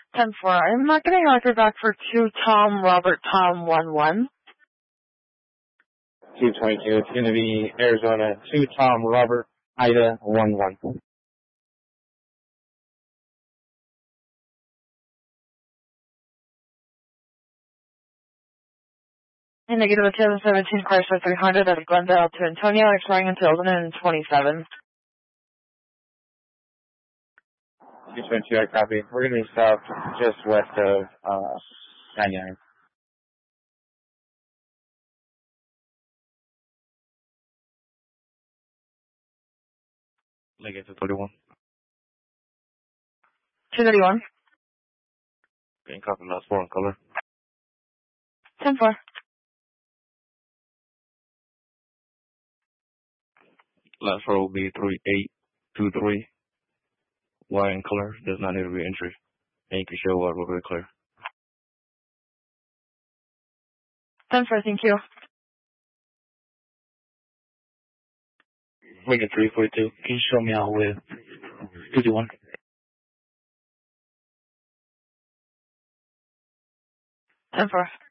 10-4. I'm not getting a record back for 2 Tom Robert Tom 1-1. 222. It's going to be Arizona 2 Tom Robert Ida 1-1. And negative 2017 Chrysler 300 out of Glendale to Antonio, expiring until 2027. 222, I copy. We're going to be south just west of 99. Negative 31. 231. Getting copy last 4 in color. 10-4. Last 4 will be 3823. Y in color. Does not need to be entry. And you can show what will be clear. 10-4, thank you. Wicked 342. Can you show me out with 51? 10-4.